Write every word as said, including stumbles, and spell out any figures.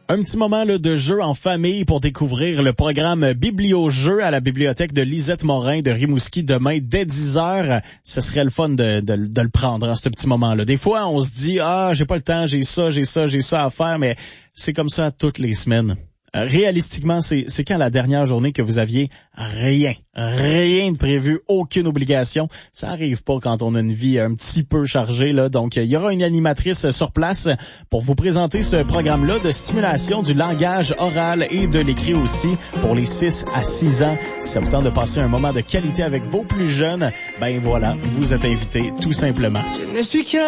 Un petit moment là, de jeu en famille pour découvrir le programme Biblio-jeu à la bibliothèque de Lisette Morin de Rimouski demain dès dix heures. Ce serait le fun de, de, de le prendre, hein, ce petit moment-là. Des fois, on se dit « Ah, j'ai pas le temps, j'ai ça, j'ai ça, j'ai ça à faire », mais c'est comme ça toutes les semaines. Réalistiquement, c'est, c'est quand la dernière journée que vous aviez rien, rien de prévu, aucune obligation. Ça arrive pas quand on a une vie un petit peu chargée, là. Donc, il y aura une animatrice sur place pour vous présenter ce programme-là de stimulation du langage oral et de l'écrit aussi pour les six à six ans. Si ça vous tente de passer un moment de qualité avec vos plus jeunes, ben voilà, vous êtes invités tout simplement. Je ne suis qu'un